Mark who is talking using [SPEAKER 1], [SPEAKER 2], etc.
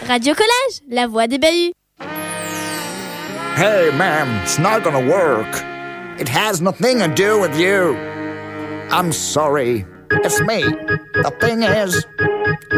[SPEAKER 1] Radio Collège, la voix des bahuts.
[SPEAKER 2] Hey, ma'am, it's not gonna work. It has nothing to do with you. I'm sorry. It's me. The thing is,